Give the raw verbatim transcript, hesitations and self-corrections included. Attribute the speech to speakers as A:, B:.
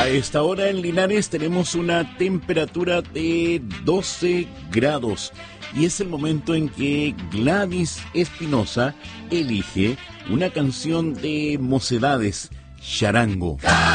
A: A esta hora en Linares tenemos una temperatura de doce grados y es el momento en que Gladys Espinosa elige una canción de Mocedades, Charango.